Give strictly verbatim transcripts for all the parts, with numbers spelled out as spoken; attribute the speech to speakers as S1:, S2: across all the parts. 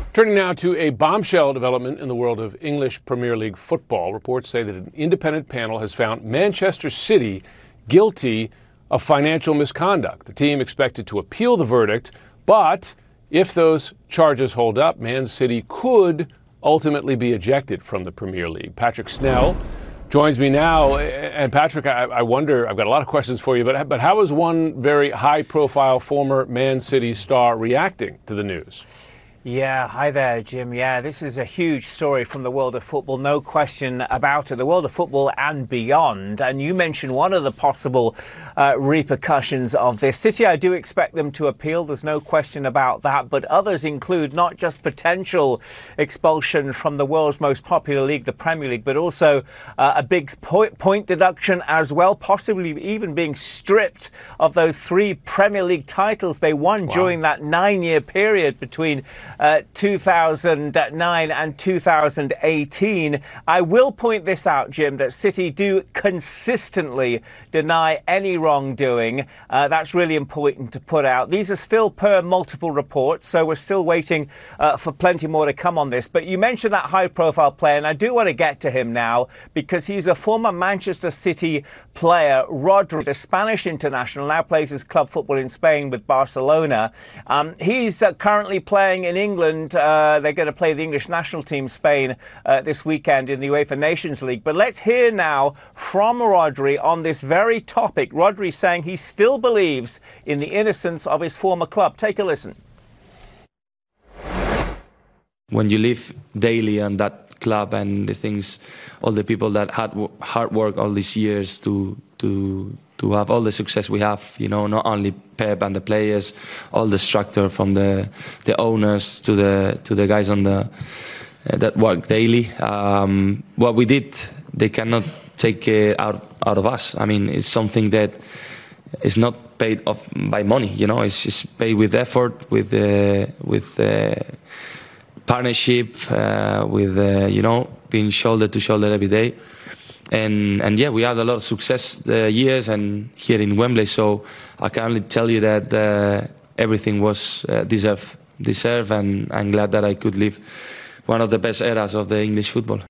S1: Turning now to a bombshell development in the world of English Premier League football. Reports say that an independent panel has found Manchester City guilty of financial misconduct. The team expected to appeal the verdict, but if those charges hold up, Man City could ultimately be ejected from the Premier League. Patrick Snell joins me now. And Patrick, I, I wonder, I've got a lot of questions for you, but, but how is one very high-profile former Man City star reacting to the news?
S2: Yeah, hi there, Jim. Yeah, this is a huge story from the world of football, no question about it, the world of football and beyond. And you mentioned one of the possible uh, repercussions of this. City, I do expect them to appeal, there's no question about that, but others include not just potential expulsion from the world's most popular league, the Premier League, but also uh, a big point, point deduction as well, possibly even being stripped of those three Premier League titles they won wow. during that nine-year period between Uh, two thousand nine and two thousand eighteen. I will point this out, Jim, that City do consistently deny any wrongdoing. Uh, that's really important to put out. These are still per multiple reports, so we're still waiting uh, for plenty more to come on this. But you mentioned that high-profile player, and I do want to get to him now because he's a former Manchester City player, Rodri, the Spanish international, now plays his club football in Spain with Barcelona. Um, he's uh, currently playing in England. England, uh, they're going to play the English national team, Spain, uh, this weekend in the UEFA Nations League. But let's hear now from Rodri on this very topic. Rodri saying he still believes in the innocence of his former club. Take a listen.
S3: When you live daily on that club and the things, all the people that had hard work all these years to to to have all the success we have, you know, not only Pep and the players, all the structure from the the owners to the to the guys on the uh, that work daily. Um, what we did, they cannot take it out out of us. I mean, it's something that is not paid off by money. You know, it's just paid with effort, with uh, with uh, partnership, uh, with uh, you know, being shoulder to shoulder every day. And and yeah, we had a lot of success the years and here in Wembley. So I can only tell you that uh, everything was uh, deserved, deserved, and I'm glad that I could live one of the best eras of the English football.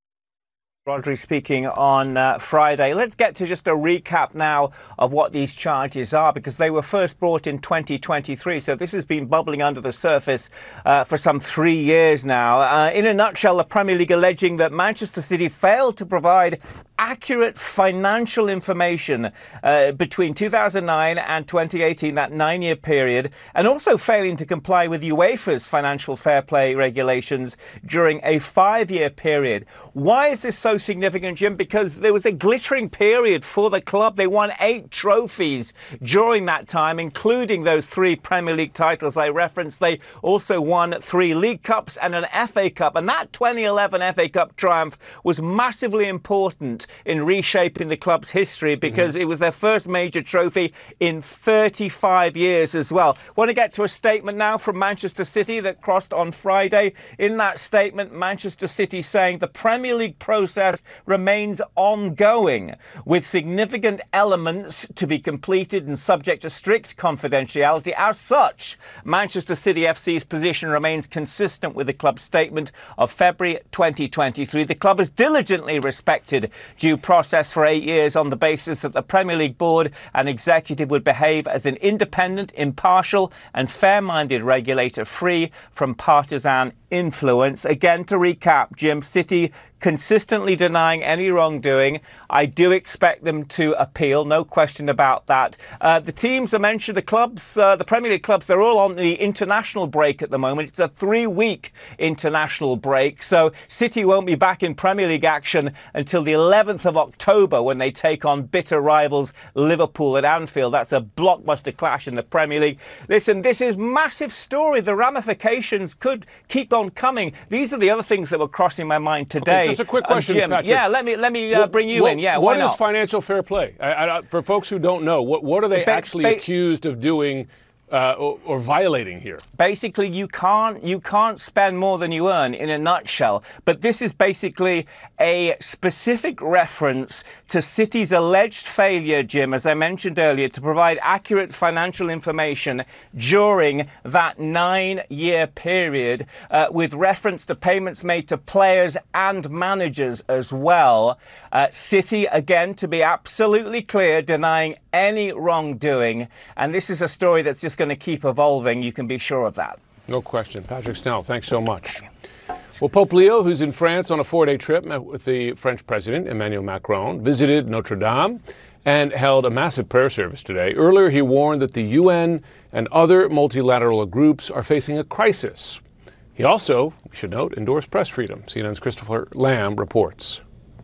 S2: Rodri speaking on uh, Friday. Let's get to just a recap now of what these charges are, because they were first brought in twenty twenty-three. So this has been bubbling under the surface uh, for some three years now. Uh, in a nutshell, the Premier League alleging that Manchester City failed to provide accurate financial information uh, between two thousand nine and twenty eighteen, that nine-year period, and also failing to comply with UEFA's financial fair play regulations during a five-year period. Why is this so significant, Jim? Because there was a glittering period for the club. They won eight trophies during that time, including those three Premier League titles I referenced. They also won three League Cups and an F A Cup, and that twenty eleven F A Cup triumph was massively important in reshaping the club's history because mm-hmm. it was their first major trophy in thirty-five years as well. Want to get to a statement now from Manchester City that crossed on Friday. In that statement, Manchester City saying the Premier League process remains ongoing, with significant elements to be completed and subject to strict confidentiality. As such, Manchester City F C's position remains consistent with the club's statement of February twenty twenty-three. The club has diligently respected due process for eight years on the basis that the Premier League board and executive would behave as an independent, impartial and fair-minded regulator free from partisan influence. Again, to recap, Jim, City consistently denying any wrongdoing. I do expect them to appeal, no question about that. Uh, the teams I mentioned, the clubs, uh, the Premier League clubs, they're all on the international break at the moment. It's a three-week international break, so City won't be back in Premier League action until the eleventh of October when they take on bitter rivals Liverpool at Anfield. That's a blockbuster clash in the Premier League. Listen, this is massive story. The ramifications could keep on coming. These are the other things that were crossing my mind today.
S1: Okay, just a quick question,
S2: um, Jim,
S1: Patrick.
S2: Yeah, let me let me uh,
S1: what,
S2: bring you
S1: what,
S2: in. Yeah,
S1: what
S2: why
S1: is
S2: not?
S1: financial fair play? I, I, for folks who don't know, what what are they
S2: Ba-
S1: actually
S2: ba-
S1: accused of doing uh, or, or violating here?
S2: Basically, you can't you can't spend more than you earn, in a nutshell. But this is basically a specific reference to Citi's alleged failure, Jim, as I mentioned earlier, to provide accurate financial information during that nine-year period, uh, with reference to payments made to players and managers as well. Uh, Citi, again, to be absolutely clear, denying any wrongdoing. And this is a story that's just going to keep evolving. You can be sure of that.
S1: No question. Patrick Snell, thanks so much. Well, Pope Leo, who's in France on a four-day trip, met with the French president, Emmanuel Macron, visited Notre Dame, and held a massive prayer service today. Earlier, he warned that the U N and other multilateral groups are facing a crisis. He also, we should note, endorsed press freedom. C N N's Christopher Lamb reports.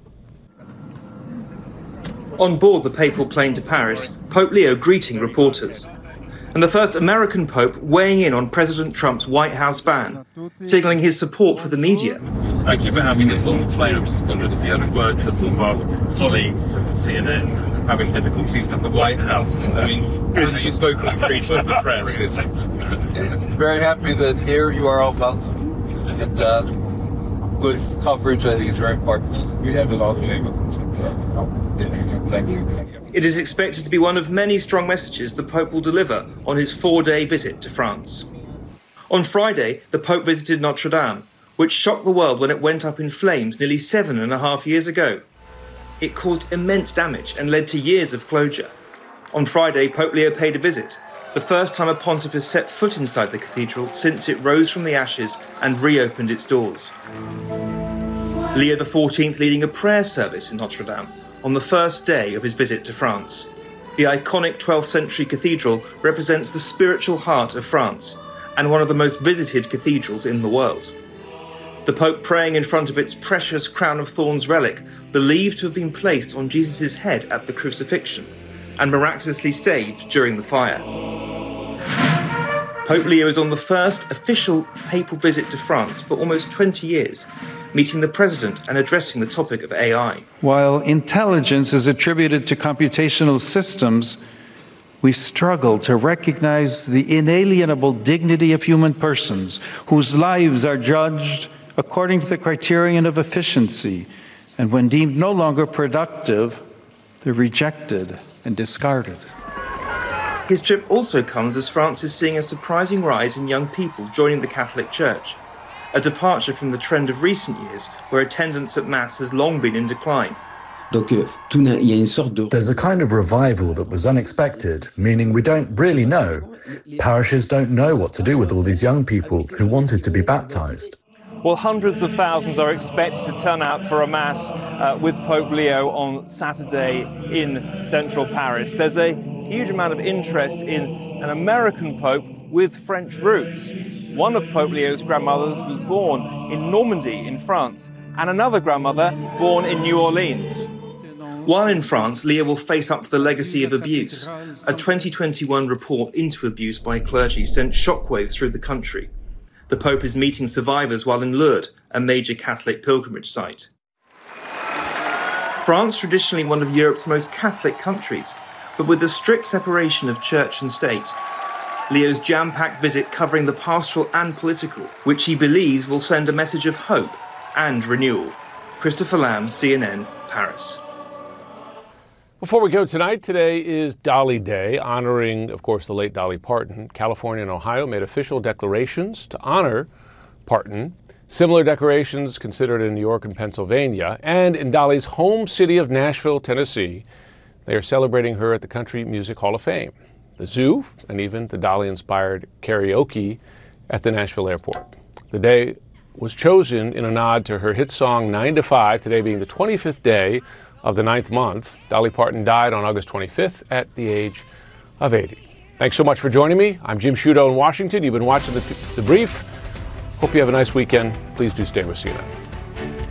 S4: On board the papal plane to Paris, Pope Leo greeting reporters. And the first American pope weighing in on President Trump's White House ban, signaling his support for the media.
S5: Thank you for having us on the plane. I just wondered if you had a word for some of our colleagues at C N N having difficulties at the White House. I mean, I know you spoke on freedom of the press.
S6: Very happy that here you are all welcome. And uh, good coverage, I think, is very important. We have it all been able to. Thank you.
S4: It is expected to be one of many strong messages the Pope will deliver on his four-day visit to France. On Friday, the Pope visited Notre Dame, which shocked the world when it went up in flames nearly seven and a half years ago. It caused immense damage and led to years of closure. On Friday, Pope Leo paid a visit, the first time a pontiff has set foot inside the cathedral since it rose from the ashes and reopened its doors. Leo the fourteenth leading a prayer service in Notre Dame on the first day of his visit to France. The iconic twelfth century cathedral represents the spiritual heart of France and one of the most visited cathedrals in the world. The Pope praying in front of its precious crown of thorns relic, believed to have been placed on Jesus' head at the crucifixion and miraculously saved during the fire. Pope Leo is on the first official papal visit to France for almost twenty years, meeting the president and addressing the topic of A I.
S7: While intelligence is attributed to computational systems, we struggle to recognize the inalienable dignity of human persons whose lives are judged according to the criterion of efficiency, and when deemed no longer productive, they're rejected and discarded.
S4: His trip also comes as France is seeing a surprising rise in young people joining the Catholic Church, a departure from the trend of recent years where attendance at Mass has long been in decline.
S8: There's a kind of revival that was unexpected, meaning we don't really know. Parishes don't know what to do with all these young people who wanted to be baptized.
S4: Well, hundreds of thousands are expected to turn out for a Mass uh, with Pope Leo on Saturday in central Paris. There's a huge amount of interest in an American Pope with French roots. One of Pope Leo's grandmothers was born in Normandy in France, and another grandmother born in New Orleans. While in France, Leo will face up to the legacy of abuse. A twenty twenty-one report into abuse by clergy sent shockwaves through the country. The Pope is meeting survivors while in Lourdes, a major Catholic pilgrimage site. France, traditionally one of Europe's most Catholic countries, but with the strict separation of church and state. Leo's jam-packed visit covering the pastoral and political, which he believes will send a message of hope and renewal. Christopher Lamb, C N N, Paris.
S1: Before we go tonight, today is Dolly Day, honoring, of course, the late Dolly Parton. California and Ohio made official declarations to honor Parton. Similar declarations considered in New York and Pennsylvania. And in Dolly's home city of Nashville, Tennessee, they are celebrating her at the Country Music Hall of Fame, the zoo, and even the Dolly-inspired karaoke at the Nashville airport. The day was chosen in a nod to her hit song nine to five, today being the twenty-fifth day of the ninth month. Dolly Parton died on August twenty-fifth at the age of eighty. Thanks so much for joining me. I'm Jim Sciutto in Washington. You've been watching The, the Brief. Hope you have a nice weekend. Please do stay with C N N.